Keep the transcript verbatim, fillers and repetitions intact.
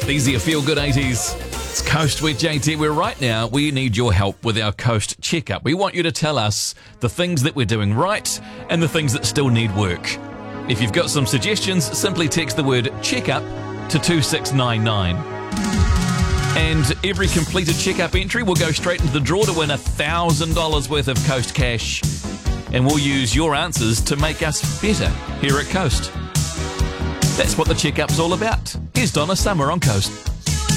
These are your feel-good eighties. It's Coast with J T, where right now we need your help with our Coast checkup. We want you to tell us the things that we're doing right and the things that still need work. If you've got some suggestions, simply text the word checkup to two six nine nine. And every completed checkup entry will go straight into the draw to win one thousand dollars worth of Coast cash. And we'll use your answers to make us better here at Coast. That's what the checkup's all about. Here's Donna Summer on Coast.